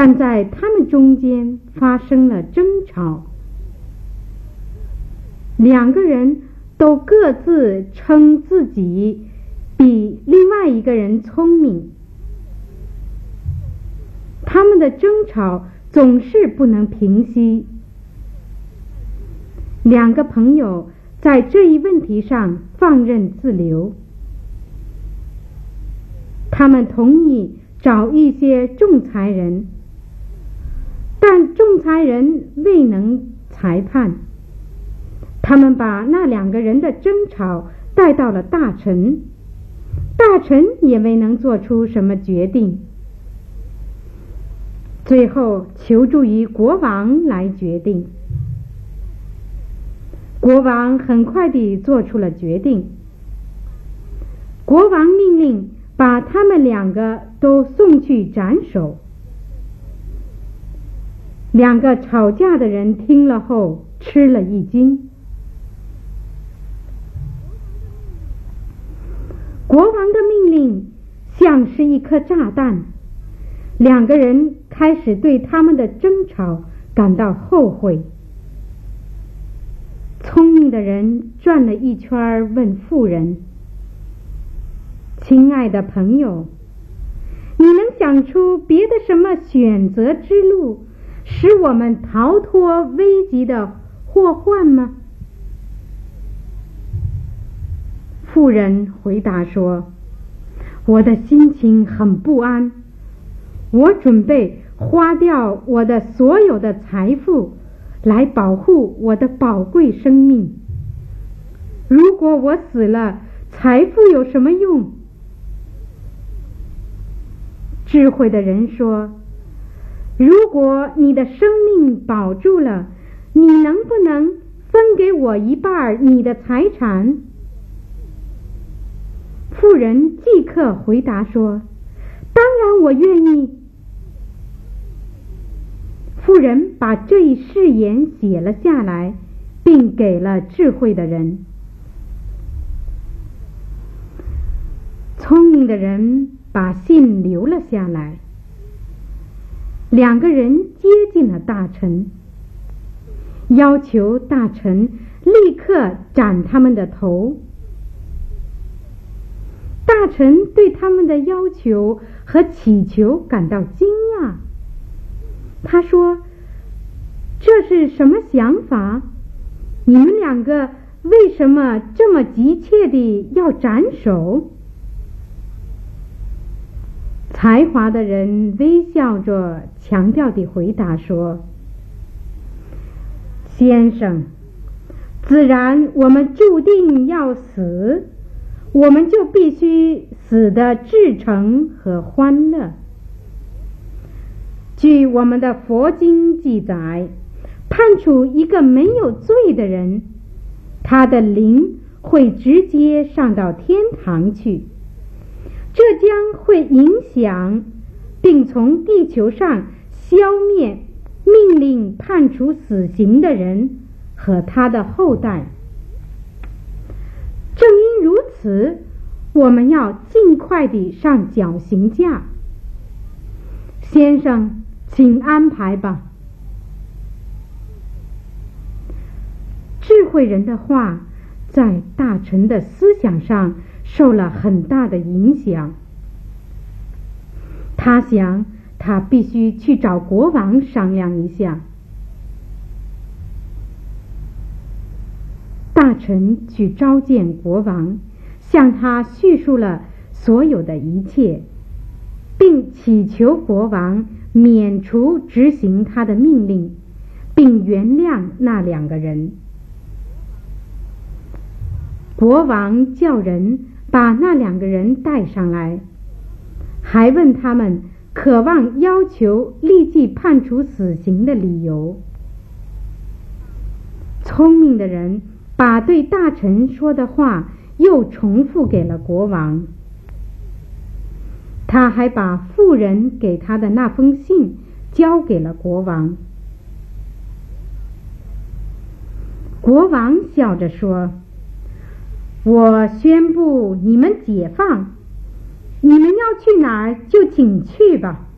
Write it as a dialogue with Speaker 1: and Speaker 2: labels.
Speaker 1: 但在他们中间发生了争吵，两个人都各自称自己比另外一个人聪明，他们的争吵总是不能平息。两个朋友在这一问题上放任自流，他们同意找一些仲裁人，但仲裁人未能裁判。他们把那两个人的争吵带到了大臣，大臣也未能做出什么决定，最后求助于国王来决定。国王很快地做出了决定，国王命令把他们两个都送去斩首。两个吵架的人听了后吃了一惊。国王的命令像是一颗炸弹，两个人开始对他们的争吵感到后悔。聪明的人转了一圈，问妇人：亲爱的朋友，你能想出别的什么选择之路，使我们逃脱危急的祸患吗？妇人回答说：我的心情很不安，我准备花掉我的所有的财富来保护我的宝贵生命。如果我死了，财富有什么用？智慧的人说：如果你的生命保住了，你能不能分给我一半你的财产？妇人即刻回答说：当然我愿意。妇人把这一誓言写了下来，并给了智慧的人。聪明的人把信留了下来。两个人接近了大臣，要求大臣立刻斩他们的头。大臣对他们的要求和祈求感到惊讶。他说：这是什么想法？你们两个为什么这么急切地要斩首？才华的人微笑着强调地回答说：先生，自然我们注定要死，我们就必须死得至诚和欢乐。据我们的佛经记载，判处一个没有罪的人，他的灵会直接上到天堂去，这将会影响并从地球上消灭命令判处死刑的人和他的后代。正因如此，我们要尽快地上绞刑架。先生，请安排吧。智慧人的话在大臣的思想上受了很大的影响。他想，他必须去找国王商量一下。大臣去召见国王，向他叙述了所有的一切，并祈求国王免除执行他的命令，并原谅那两个人。国王叫人把那两个人带上来，还问他们渴望要求立即判处死刑的理由。聪明的人把对大臣说的话又重复给了国王。他还把妇人给他的那封信交给了国王。国王笑着说：我宣布你们解放，你们要去哪儿就请去吧。